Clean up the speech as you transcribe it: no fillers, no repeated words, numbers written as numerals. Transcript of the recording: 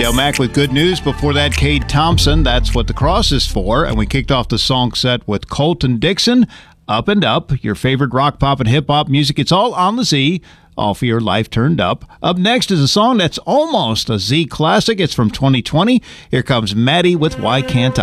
Dale Mack with good news. Before that, Cade Thompson, That's What the Cross Is For. And we kicked off the song set with Colton Dixon, Up and Up, your favorite rock, pop, and hip-hop music. It's all on the Z, all for your life turned up. Up next is a song that's almost a Z classic. It's from 2020. Here comes Maddie with Why Can't I?